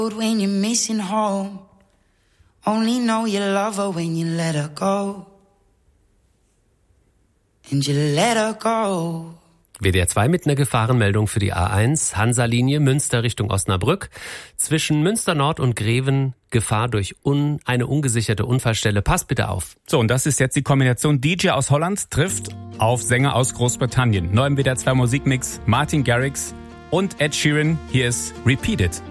When you're missing home, only know you love her when you let her go. And you let her go. WDR 2 mit einer Gefahrenmeldung für die A1, Hansa-Linie Münster Richtung Osnabrück. Zwischen Münster Nord und Greven Gefahr durch eine ungesicherte Unfallstelle. Passt bitte auf. So, und das ist jetzt die Kombination DJ aus Holland trifft auf Sänger aus Großbritannien. Neu im WDR 2 Musikmix Martin Garrix und Ed Sheeran. Hier ist Repeat It.